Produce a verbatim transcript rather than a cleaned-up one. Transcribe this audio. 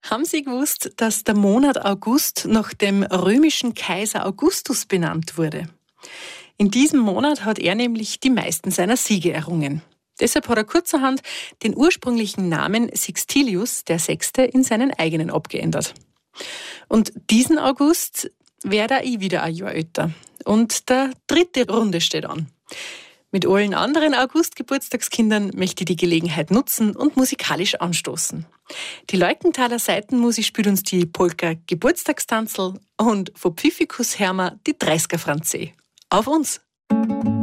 Haben Sie gewusst, dass der Monat August nach dem römischen Kaiser Augustus benannt wurde? In diesem Monat hat er nämlich die meisten seiner Siege errungen. Deshalb hat er kurzerhand den ursprünglichen Namen Sextilius der Sechste in seinen eigenen abgeändert. Und diesen August werde ich wieder ein Jahr älter. Und der dritte Runde steht an. Mit allen anderen August-Geburtstagskindern möchte ich die Gelegenheit nutzen und musikalisch anstoßen. Die Leukenthaler Seitenmusik spielt uns die Polka Geburtstagstanzel und von Pfiffikus Hermer die dreißiger Franzé. Auf uns!